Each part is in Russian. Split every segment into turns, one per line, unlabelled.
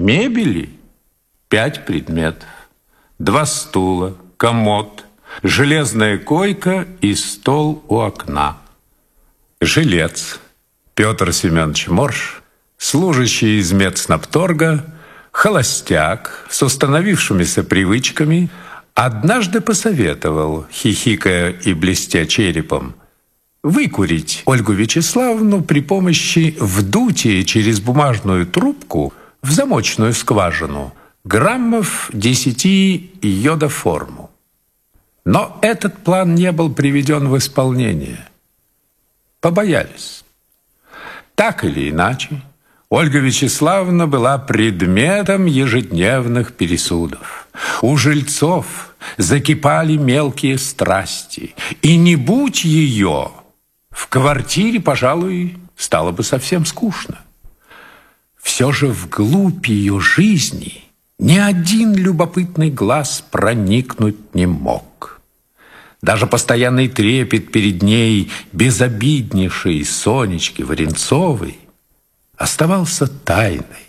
Мебели 5 предметов. 2 стула, комод, железная койка и стол у окна. Жилец Петр Семенович Морж, служащий из медснабторга, холостяк с установившимися привычками, однажды посоветовал, хихикая и блестя черепом, выкурить Ольгу Вячеславовну при помощи вдутия через бумажную трубку в замочную скважину граммов 10 йодоформу. Но этот план не был приведен в исполнение. Побоялись. Так или иначе, Ольга Вячеславовна была предметом ежедневных пересудов. У жильцов закипали мелкие страсти, и не будь ее, в квартире, пожалуй, стало бы совсем скучно. Все же вглубь ее жизни ни один любопытный глаз проникнуть не мог. Даже постоянный трепет перед ней безобиднейшей Сонечки Варенцовой оставался тайной.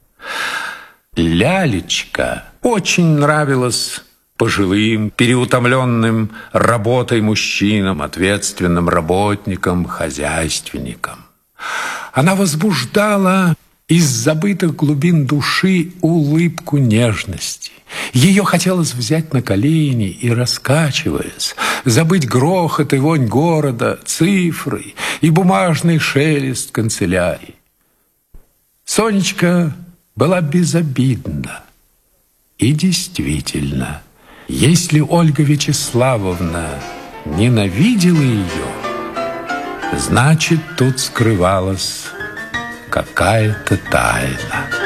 Лялечка очень нравилась пожилым, переутомленным работой мужчинам, ответственным работникам, хозяйственникам. Она возбуждала из забытых глубин души улыбку нежности. Ее хотелось взять на колени и, раскачиваясь, забыть грохот и вонь города, цифры и бумажный шелест канцелярии. Сонечка была безобидна. И действительно, если Ольга Вячеславовна ненавидела ее, значит, тут скрывалась какая-то тайна.